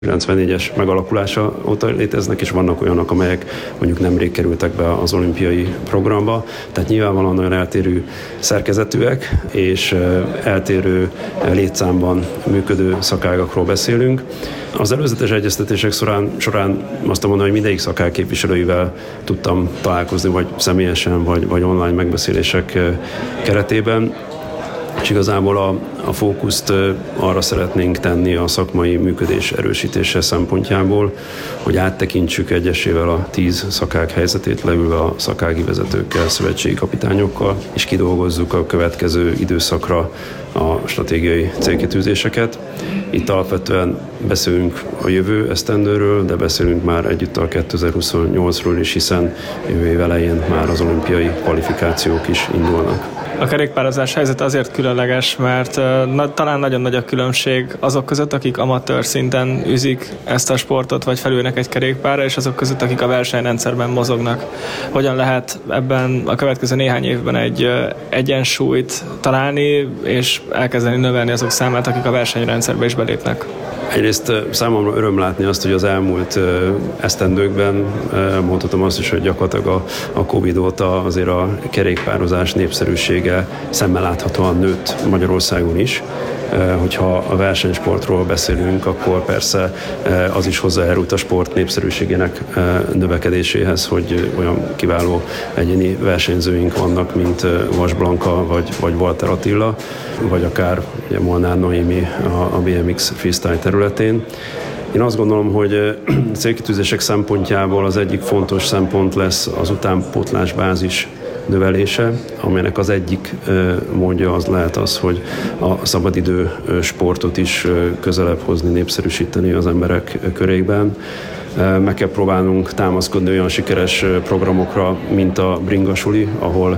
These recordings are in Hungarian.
94-es megalakulása óta léteznek, és vannak olyanok, amelyek mondjuk nemrég kerültek be az olimpiai programba, tehát nyilvánvalóan olyan eltérő szerkezetűek, és eltérő létszámban működő szakágakról beszélünk. Az előzetes egyeztetések során azt mondom, hogy mindegyik szakág képviselőivel tudtam találkozni, vagy személyesen, vagy online megbeszélések keretében. És igazából a fókuszt arra szeretnénk tenni a szakmai működés erősítése szempontjából, hogy áttekintsük egyesével a 10 szakág helyzetét, leülve a szakági vezetőkkel, szövetségi kapitányokkal, és kidolgozzuk a következő időszakra a stratégiai célkitűzéseket. Itt alapvetően beszélünk a jövő esztendőről, de beszélünk már együtt a 2028-ról is, hiszen jövő év elején már az olimpiai kvalifikációk is indulnak. A kerékpározás helyzet azért különleges, mert talán nagyon nagy a különbség azok között, akik amatőr szinten űzik ezt a sportot, vagy felülnek egy kerékpárra, és azok között, akik a versenyrendszerben mozognak. Hogyan lehet ebben a következő néhány évben egy egyensúlyt találni, és elkezdeni növelni azok számát, akik a versenyrendszerbe is belépnek? Egyrészt számomra öröm látni azt, hogy az elmúlt esztendőkben mondhatom azt is, hogy gyakorlatilag a Covid óta azért a kerékpározás népszerűsége szemmel láthatóan nőtt Magyarországon is. Hogyha a versenysportról beszélünk, akkor persze az is hozzájárult a sport népszerűségének növekedéséhez, hogy olyan kiváló egyéni versenyzőink vannak, mint Vas Blanka vagy Walter Attila, vagy akár Molnár Noémi a BMX freestyle területén. Én azt gondolom, hogy célkitűzések szempontjából az egyik fontos szempont lesz az utánpótlás bázis növelése, amelynek az egyik módja az lehet az, hogy a szabadidő sportot is közelebb hozni, népszerűsíteni az emberek körében. Meg kell próbálnunk támaszkodni olyan sikeres programokra, mint a Bringasuli, ahol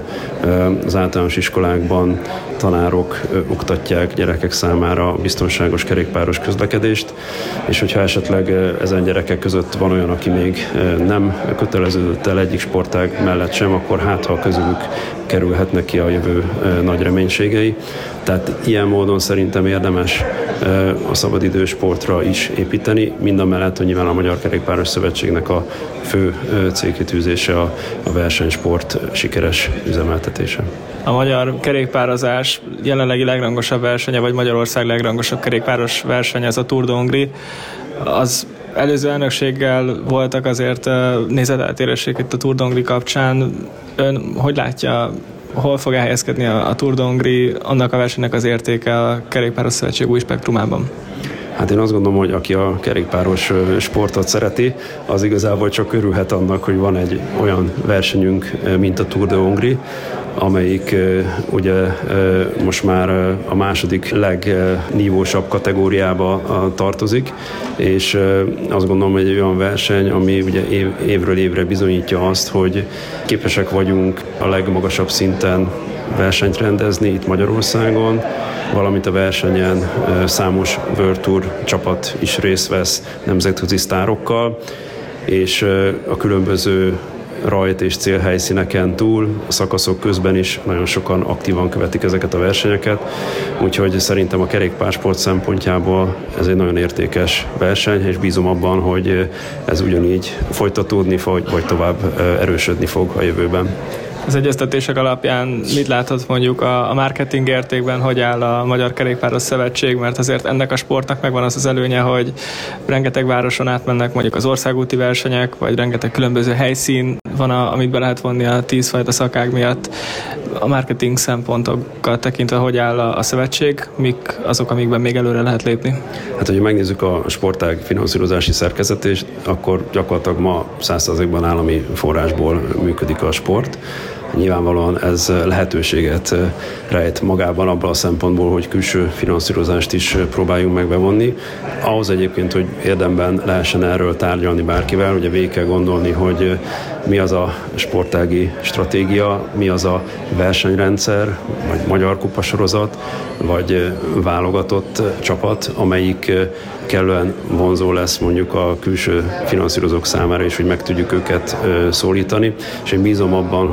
az általános iskolákban tanárok oktatják gyerekek számára a biztonságos kerékpáros közlekedést, és hogyha esetleg ezen gyerekek között van olyan, aki még nem köteleződött el egyik sportág mellett sem, akkor ha közülük kerülhetnek ki a jövő nagy reménységei. Tehát ilyen módon szerintem érdemes a szabadidős sportra is építeni, mindamellett, hogy nyilván a Magyar Kerékpáros Szövetségnek a fő célkitűzése a versenysport sikeres üzemeltetése. A magyar kerékpározás jelenlegi legrangosabb versenye, vagy Magyarország legrangosabb kerékpáros versenye, ez a Tour de Hongrie. Az előző elnökséggel voltak azért nézeteltérések itt a Tour de Hongrie kapcsán. Ön hogy látja, hol fog elhelyezkedni a Tour de Hongrie, annak a versenynek az értéke a Kerékpáros Szövetség új spektrumában? Hát én azt gondolom, hogy aki a kerékpáros sportot szereti, az igazából csak örülhet annak, hogy van egy olyan versenyünk, mint a Tour de Hongrie, amelyik ugye most már a második legnívósabb kategóriába tartozik, és azt gondolom, hogy egy olyan verseny, ami ugye évről évre bizonyítja azt, hogy képesek vagyunk a legmagasabb szinten versenyt rendezni itt Magyarországon, valamint a versenyen számos World Tour csapat is részt vesz nemzetközi sztárokkal, és a különböző rajt és célhelyszíneken túl, a szakaszok közben is nagyon sokan aktívan követik ezeket a versenyeket, úgyhogy szerintem a kerékpársport szempontjából ez egy nagyon értékes verseny, és bízom abban, hogy ez ugyanígy folytatódni fog, vagy tovább erősödni fog a jövőben. Az egyeztetések alapján mit láthat mondjuk a marketing értékben, hogy áll a Magyar Kerékpáros Szövetség, mert azért ennek a sportnak megvan az előnye, hogy rengeteg városon átmennek mondjuk az országúti versenyek, vagy rengeteg különböző helyszín van, amit be lehet vonni a 10 fajta szakág miatt. A marketing szempontokkal tekintve hogy áll a szövetség, mik azok, amikben még előre lehet lépni? Hát, hogyha megnézzük a sportág finanszírozási szerkezetét, akkor gyakorlatilag ma 100%-ban állami forrásból működik a sport. Nyilvánvalóan ez lehetőséget rejt magában abban a szempontból, hogy külső finanszírozást is próbáljunk meg bevonni. Ahhoz egyébként, hogy érdemben lehessen erről tárgyalni bárkivel, ugye végig kell gondolni, hogy mi az a sportági stratégia, mi az a versenyrendszer, vagy magyar kupasorozat, vagy válogatott csapat, amelyik kellően vonzó lesz mondjuk a külső finanszírozók számára, és hogy meg tudjuk őket szólítani. És én bízom abban, hogy egyébként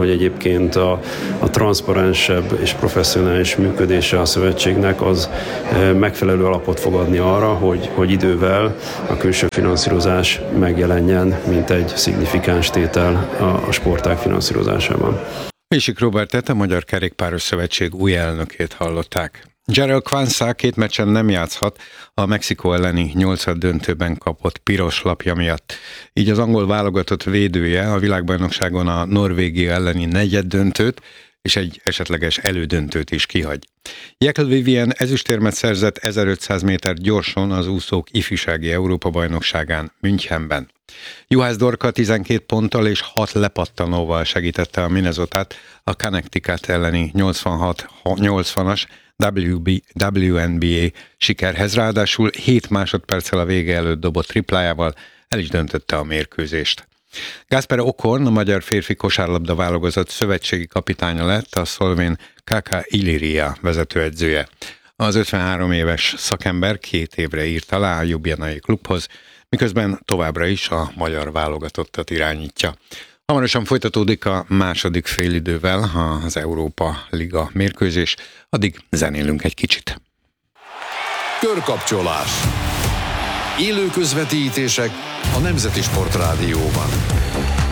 egyébként a transzparensebb és professzionális működése a szövetségnek az megfelelő alapot fog adni arra, hogy idővel a külső finanszírozás megjelenjen, mint egy szignifikáns tétel a sportág finanszírozásában. Vésik Róbertet, a Magyar Kerékpáros Szövetség új elnökét hallották. Jarell Quansah 2 meccsen nem játszhat a Mexikó elleni 8. döntőben kapott piros lapja miatt. Így az angol válogatott védője a világbajnokságon a Norvégia elleni 4. döntőt és egy esetleges elődöntőt is kihagy. Jekyll Vivian ezüstérmet szerzett 1500 méter gyorson az úszók ifjúsági Európa-bajnokságán Münchenben. Juhász Dorka 12 ponttal és 6 lepattanóval segítette a Minnesotát a Connecticut elleni 86-80-as WNBA sikerhez, ráadásul 7 másodperccel a vége előtt dobott triplájával el is döntötte a mérkőzést. Gasper Okorn, a magyar férfi kosárlabda válogatott szövetségi kapitánya lett, a szlovén KK Illyria vezetőedzője. Az 53 éves szakember 2 évre írt alá a Ljubljanai klubhoz, miközben továbbra is a magyar válogatottat irányítja. Hamarosan folytatódik a második félidővel az Európa Liga mérkőzés, addig zenélünk egy kicsit. Körkapcsolás. Élő közvetítések a Nemzeti Sportrádióban.